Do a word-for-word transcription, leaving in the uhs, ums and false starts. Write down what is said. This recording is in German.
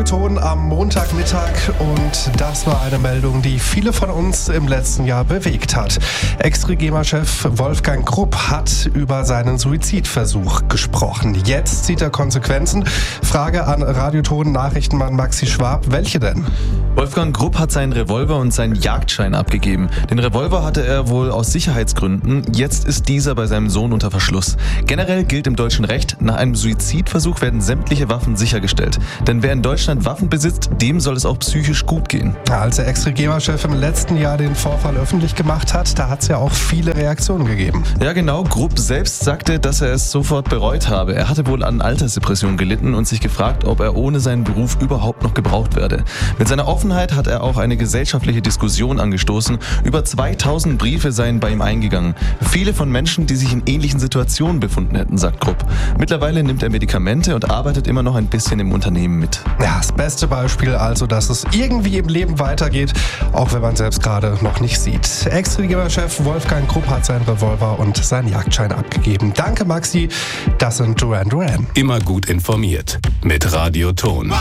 Ton am Montagmittag und das war eine Meldung, die viele von uns im letzten Jahr bewegt hat. Ex-Trigema-Chef Wolfgang Grupp hat über seinen Suizidversuch gesprochen. Jetzt zieht er Konsequenzen. Frage an Radioton-Nachrichtenmann Maxi Schwab. Welche denn? Wolfgang Grupp hat seinen Revolver und seinen Jagdschein abgegeben. Den Revolver hatte er wohl aus Sicherheitsgründen. Jetzt ist dieser bei seinem Sohn unter Verschluss. Generell gilt im deutschen Recht, nach einem Suizidversuch werden sämtliche Waffen sichergestellt. Denn wer in Deutschland Waffen besitzt, dem soll es auch psychisch gut gehen. Als der Ex-Trigema-Chef im letzten Jahr den Vorfall öffentlich gemacht hat, da hat es ja auch viele Reaktionen gegeben. Ja genau, Grupp selbst sagte, dass er es sofort bereut habe. Er hatte wohl an Altersdepression gelitten und sich gefragt, ob er ohne seinen Beruf überhaupt noch gebraucht werde. Mit seiner Offenheit hat er auch eine gesellschaftliche Diskussion angestoßen. Über zweitausend Briefe seien bei ihm eingegangen. Viele von Menschen, die sich in ähnlichen Situationen befunden hätten, sagt Grupp. Mittlerweile nimmt er Medikamente und arbeitet immer noch ein bisschen im Unternehmen mit. Ja, das beste Beispiel also, dass es irgendwie im Leben weitergeht, auch wenn man selbst gerade noch nicht sieht. Ex-Trigema-Chef Wolfgang Grupp hat seinen Revolver und seinen Jagdschein abgegeben. Danke Maxi, das sind Duran Duran. Immer gut informiert mit Radioton.